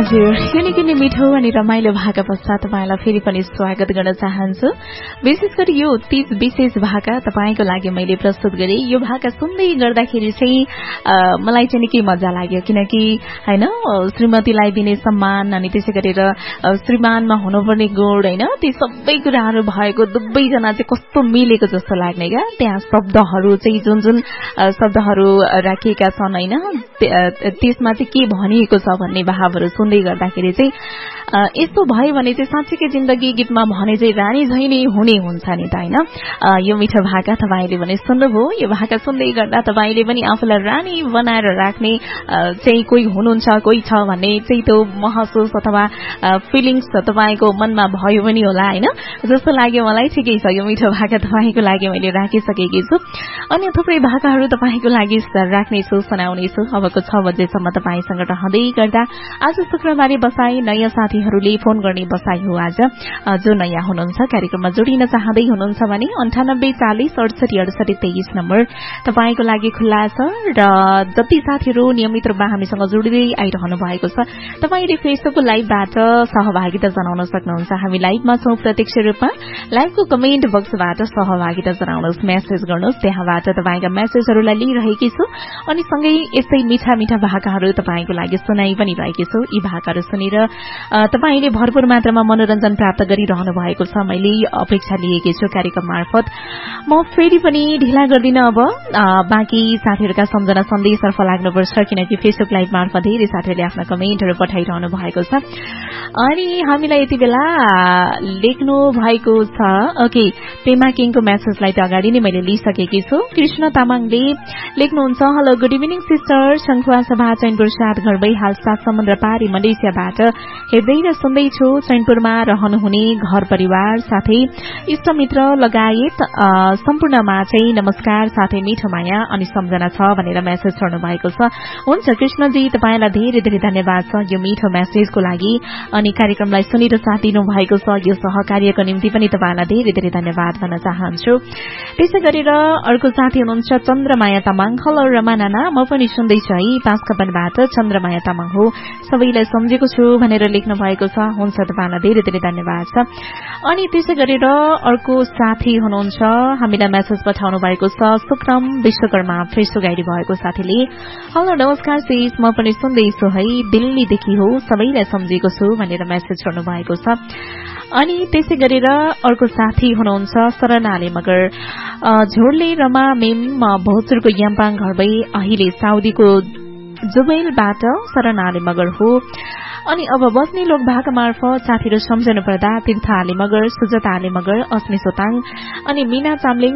हजुर, यो निकै नै मिठो अनि रमाइलो भाका पश्चात तपाईँलाई फेरि पनि स्वागत गर्न चाहन्छु। विशेष गरी यो 30 विशेष भाका तपाईँको लागि मैले प्रस्तुत गरेँ। यो भाका सुन्दै गर्दाखेरि चाहिँ मलाई चाहिँ निकै मजा लाग्यो, किनकि हैन श्रीमतीलाई दिने सम्मान अनि त्यसै गरेर श्रीमानमा हुनुपर्ने गुण हैन ती सबै कुराहरू भएको दुवैजना चाहिँ कस्तो मिलेको जस्तो लाग्ने क्या। त्यहाँ शब्दहरू चाहिँ जुन जुन शब्दहरू राखिएका छन् हैन त्यसमा चाहिँ के भनिएको छ भन्ने भावहरू सुन्दै गर्दाखेरि चाहिँ यस्तो भयो भने चाहिँ साँच्चीकै जिन्दगी गीतमा भने चाहिँ रानी झै नै हुने हुन्छ नि त हैन। यो मिठो भाका तपाईले भने सुन्नुभयो। यो भाका सुन्दै गर्दा तपाईले पनि आफूलाई रानी बनाएर राख्ने चाहिँ कोही हुनुहुन्छ, कोही छ भन्ने चाहिँ त्यो महसुस अथवा फिलिङ्स तपाईको मनमा भयो पनि होला हैन, जस्तो लाग्यो मलाई। ठिकै छ, यो मिठो भाका तपाईको लागि मैले राखिसकेकी छु। अनि थुप्रै भाकाहरू तपाईको लागि राख्नेछु, सुनाउनेछु। अबको 6 बजेसम्म तपाईसँग रहँदै गर्दा आज शुक्रबारे बसाई नयाँ साथीहरूले फोन गर्ने बसाई हो। आज जो नयाँ हुनुहुन्छ कार्यक्रममा जोडिन चाहँदै हुनुहुन्छ भने 98 40 68 68 23 नम्बर तपाईको लागि खुल्ला छ। र जति साथीहरू नियमित रूपमा हामीसँग जोडिँदै आइरहनु भएको छ तपाईले फेसबुक लाइभबाट सहभागिता जनाउन सक्नुहुन्छ। हामी लाइभमा छौं प्रत्यक्ष रूपमा। लाइभको कमेन्ट बक्सबाट सहभागिता जनाउनुहोस्, मेसेज गर्नुहोस्। त्यहाँबाट तपाईका मेसेजहरूलाई लिइरहेकी छु अनि सँगै यस्तै मिठा मिठा भाकाहरू तपाईको लागि सुनाइ पनि रहेकी छु। यी भाकाहरू सुनेर तपाईले भरपूर मात्रामा मनोरञ्जन प्राप्त गरिरहनु भएको छ, मैले अपेक्षा लिएकी छु कार्यक्रम मार्फत। म फेरि पनि ढिला गर्दिन। अब बाँकी साथीहरूका सम्झना सन्देशतर्फ लाग्नुपर्छ, किनकि फेसबुक लाइभ मार्फत धेरै साथीहरूले आफ्ना कमेन्टहरू पठाइरहनु भएको छ। अनि हामीलाई यति बेला लेख्नु भएको छ। ओके, पेमा किङको मेसेजलाई त अगाडि नै मैले लिइसकेकी छु। कृष्ण तामाङले लेख्नुहुन्छ, हेलो गुड इभिनिङ सिस्टर, शङ्खुवा सभा चैनपुर 7 घरबै हाल 7 समुद्र पारी मलेसियाबाट हेर्दै र सुन्दैछु। चैनपुरमा रहनुहुने घर परिवार साथै इष्टमित्र लगायत सम्पूर्णमा चाहिँ नमस्कार साथै मिठो माया अनि सम्झना छ भनेर मेसेज छोड्नु भएको छ। हुन्छ कृष्णजी, तपाईलाई धेरै धेरै धन्यवाद छ यो मिठो मेसेजको लागि अनि कार्यक्रमलाई सुनेर साथ दिनु भएको छ। यो सहकार्यको निम्ति पनि तपाईलाई धेरै धेरै धन्यवाद भन्न चाहन्छु। त्यसै गरेर अर्को साथी हुनुहुन्छ चन्द्रमाया तामाङ। हेलो रमा नाना, म पनि सुन्दैछु है, पाँचकपनबाट चन्द्रमाया तामाङ हो, सबैलाई सम्झेको छु भनेर लेख्नु भएको छ। हुन्छ, तपाईलाई धेरै धेरै धन्यवाद छ। अनि त्यसै गरेर अर्को साथी हुनुहुन्छ, हामीलाई मेसेज पठाउनु भएको छ सुक्रम विश्वकर्मा फेसबुक आइडी भएको साथीले, हेलो नमस्कार सिस, म पनि सुन्दैछु है, दिल्लीदेखि हो, सबैलाई सम्झेको छु भनेर मेसेज छोड्नु भएको छ। अनि त्यसै गरेर अर्को साथी हुनुहुन्छ शरणाले मगर, झोडले रमा मेम भोजपुरको याम्पाङ घरबै अहिले साउदीको जुबैलबाट शरणाले मगर हो। अनि अब बस्ने लोक भाका मार्फत साथीहरू सम्झनु पर्दा तीर्थ आले मगर, सुजता आले मगर, अस्मी सोताङ अनि मीना चामलिङ,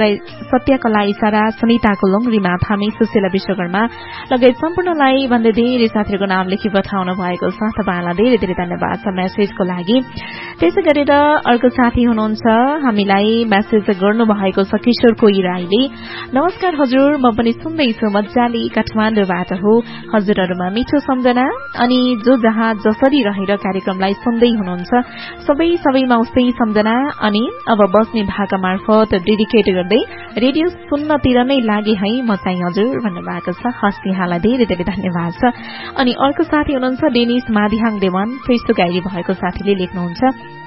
सत्यकला इसारा, सुनिता कुलुङ, रिमा थामी, सुशीला विश्वकर्मा लगायत सम्पूर्णलाई भन्दै धेरै साथीहरूको नाम लेखी पठाउनु भएको छ। तपाईलाई धेरै धेरै धन्यवाद छ मेसेजको लागि। त्यसै गरेर अर्को साथी हुनुहुन्छ, हामीलाई मेसेज गर्नु भएको छ किशोर कोही राईले, नमस्कार हजुर, म पनि सुन्दैछु मजाले, काठमाडौँबाट हो, हजुरहरूमा मिठो सम्झना अनि जो जहाँ जसरी रहेर कार्यक्रमलाई सुन्दै हुनुहुन्छ सबैमा उस्तै सम्झना अनि अब बस्ने भाका मार्फत डेडिकेट गर्दै रेडियो सुन्नतिर नै लागे है म चाहिँ हजुर भन्नुभएको छ। हस्, यहाँलाई धेरै धेरै धन्यवाद छ। अनि अर्को साथी हुनुहुन्छ डेनिस मादिहाङ देवान, फेसबुक आइडी भएको साथीले लेख्नुहुन्छ,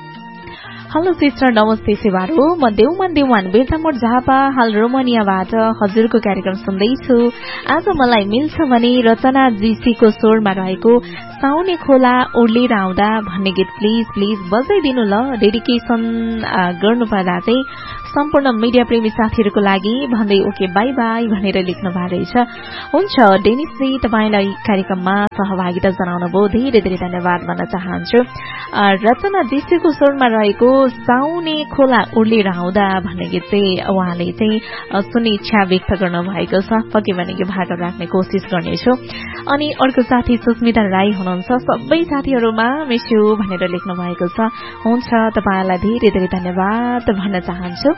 हेलो सिस्टर नमस्ते सेवारो, म देउमन देवान बेर्तामोड झापा हाल रोमानियाबाट हजुरको कार्यक्रम सुन्दैछु। आज मलाई मिल्छ भने रचना जीसीको स्वरमा रहेको साउने खोला उर्लेर आउँदा भन्ने गीत प्लिज प्लिज बजाइदिनु ल, डेडिकेसन गर्नुपर्दा चाहिँ सम्पूर्ण मिडिया प्रेमी साथीहरूको लागि भन्दै ओके बाई बाई भनेर लेख्नु भएको रहेछ। हुन्छ डेनिसजी, तपाईलाई कार्यक्रममा सहभागिता जनाउनु भयो, धेरै धेरै धन्यवाद भन्न चाहन्छु। रचना जीसीको स्वरमा रहेको साउने खोला उर्लेर आउँदा भन्ने गीत चाहिँ उहाँले चाहिँ सुन्ने इच्छा व्यक्त गर्नु भएको छ। पक्कै पनि यो भाका राख्ने कोसिस गर्नेछु। अनि अर्को साथी सुस्मिता राई हुनुहुन्छ, सबै साथीहरूमा मिस यु भनेर लेख्नु भएको छ। हुन्छ, तपाईलाई धेरै धेरै धन्यवाद भन्न चाहन्छु।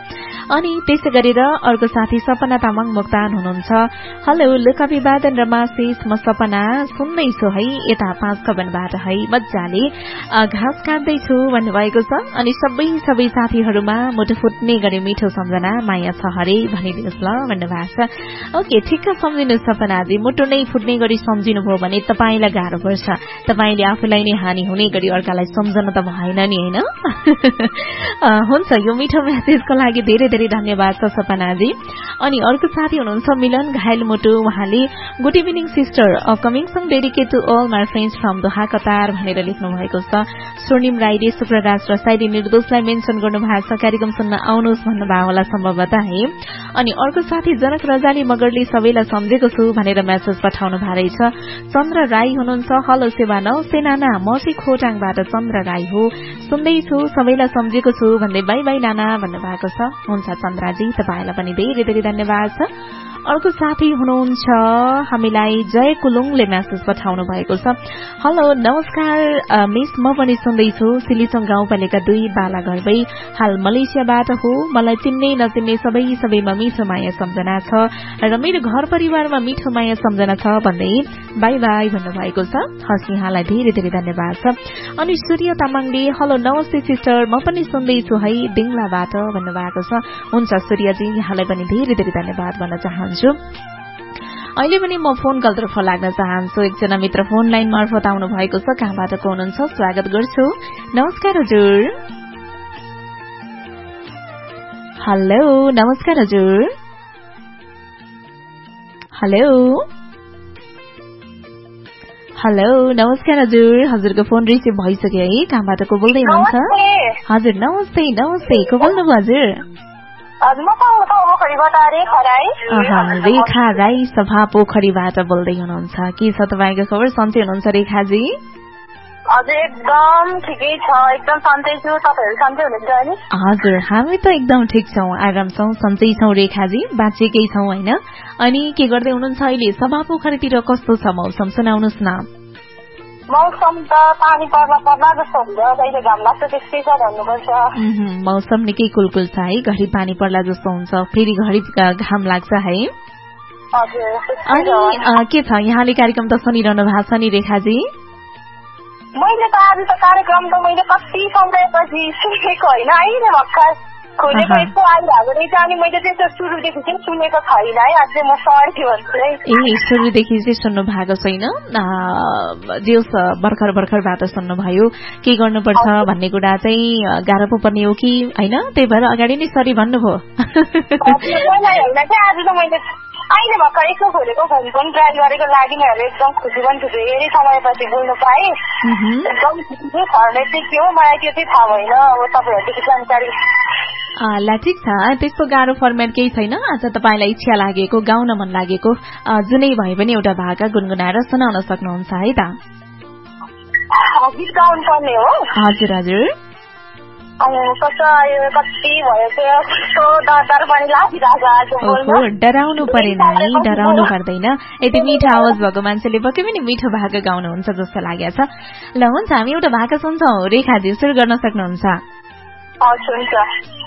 अनि त्यसै गरेर अर्को साथी सपना तामाङ मोक्तान हुनुहुन्छ। हेलो लुक अभिवादन र मासिस, म सपना सुन्दैछु है यता 5 कबनबाट है, मजाले घाँस काट्दैछु भन्नुभएको छ। अनि सबै साथीहरूमा मुटु फुट्ने गरी मिठो सम्झना माया छ हरे भनिदिनुहोस् ल भन्नुभएको छ। ओके, ठिक्क सम्झिनु सपनाजी, मुटु नै फुट्ने गरी सम्झिनु भयो भने तपाईलाई गाह्रो पर्छ। तपाईले आफूलाई नै हानि हुने गरी अर्कालाई सम्झन त भएन नि, हैन? हुन्छ, यो मिठो मेसेजको लागि धेरै धेरै धन्यवाद छ सपनाजी। अनि अर्को साथी हुनुहुन्छ मिलन घायल मुटु, उहाँले good evening sister, upcoming song dedicate to all my friends from Doha Qatar भनेर लेख्नु भएको छ। स्वर्णिम राईले शुक्रराज र साइडी निर्दोषलाई मेन्सन गर्नु भएको छ, कार्यक्रम सुन्न आउनुहोस् भन्नुभयो होला सम्भवतः है। अनि अर्को साथी जनक रजाली मगरले सबैलाई सम्झेको छु भनेर मेसेज पठाउनु भएको रहेछ। चन्द्र राई हुनुहुन्छ। हेलो सेवा नमस्ते नाना, म चाहिँ खोटाङबाट चन्द्र राई हो, सुन्दैछु सबैलाई सम्झेको छु भन्दै बाई बाई नाना भन्नुभएको छ। हुन्छ चन्द्राजी, तपाईँलाई पनि धेरै धेरै धन्यवाद छ। अर्को साथी हुनुहुन्छ हामीलाई जय कुलुङले मेसेज पठाउनु भएको छ। हेलो नमस्कार मिस, म पनि सुन्दैछु, सिलिचोङ गाउँपालिका 2 बालाघरबै, हाल मलेसियाबाट हो। मलाई चिन्ने नचिन्ने सबैमा मिठो माया सम्झना छ र मेरो घर परिवारमा मिठो माया सम्झना छ भन्दै बाई बाई भन्नुभएको छ। हस्, यहाँलाई धेरै धेरै धन्यवाद छ। अनि सूर्य तामाङले हेलो नमस्ते सिस्टर, म पनि सुन्दैछु है दिङलाबाट भन्नुभएको छ। हुन्छ सूर्यजी, यहाँलाई पनि धेरै धेरै धन्यवाद भन्न चाहन्छु। अहिले पनि म फोन कलतर्फ लाग्न चाहन्छु। एकजना मित्र फोन लाइन मार्फत आउनु भएको छ, कहाँबाट को हुनुहुन्छ स्वागत गर्छु। नमस्कार हजुर। हेलो नमस्कार हजुर। हेलो हेलो नमस्कार हजुर। हजुरको फोन रिसिभ भइसक्यो है, कहाँबाट को बोल्दै हुनुहुन्छ? हजुर नमस्ते नमस्ते, को बोल्नुभयो हजुर? रेखा राई सभा पोखरीबाट बोल्दै हुनुहुन्छ। के छ तपाईँको खबर, सन्चै हुनुहुन्छ रेखाजी? हजुर एकदम ठिकै छ, एकदम सन्चै छु। तपाईहरु सन्चै हुनुहुन्छ नि? हजुर, हामी त एकदम ठिक छौं, आराम छौं, सन्चै छौं रेखाजी, बाँचेकै छौं हैन? अनि के गर्दै हुनुहुन्छ अहिले? सभा पोखरीतिर कस्तो छ मौसम, सुनाउनुस् न। मौसम त पानी पर्ला जस्तो हुन्छ, कहिले घाम लाग्छ त्यस्तै छ भन्नुपर्छ। मौसम निकै कुलकुल छ है, घरि पानी पर्ला जस्तो हुन्छ, फेरि घरि घाम लाग्छ है। हजुर। अनि के छ, यहाँले कार्यक्रम त सुनिरहनु भएको छ नि रेखाजी? मैले त आज त कार्यक्रम त मैले कति समयपछि सुनेको होइन, अहिले भर्खर खोलेको यस्तो आइरहेको रहेछ। अनि मैले त्यस्तो सुरुदेखि चाहिँ सुनेको छैन है, आज चाहिँ म सरी भन्छु है। ए, सुरुदेखि चाहिँ सुन्नु भएको छैन? जे होस्, भर्खरबाट सुन्नुभयो। के गर्नुपर्छ भन्ने कुरा चाहिँ गाह्रो पो पर्ने हो कि होइन, त्यही भएर अगाडि नै सरी भन्नुभयो? होइन कि आज त मैले अहिले भर्खर एकको खोलेको, फोन पनि ट्राई गरेको लागि मैले एकदम खुसी पनि छु, धेरै समयपछि बोल्नु पाएँ, एकदम खुसी छु। फर्मेट चाहिँ के हो मलाई त्यो चाहिँ थाहा भएन, अब तपाईँहरूदेखि जानकारी। ल ठिक छ, त्यस्तो गाह्रो फर्मेट केही छैन। आज तपाईँलाई इच्छा लागेको, गाउन मन लागेको जुनै भए पनि एउटा भाका गुनगुनाएर सुनाउन सक्नुहुन्छ है त? गीत गाउनु पर्ने हो? हजुर हजुर। डराउनु परेन है, डराउनु पर्दैन। यति मिठो आवाज भएको मान्छेले पक्कै पनि मिठो भाका गाउनुहुन्छ जस्तो लागेको छ। ल हुन्छ, हामी एउटा भाका सुन्छौँ, रेखाजी सुरु गर्न सक्नुहुन्छ? हुन्छ।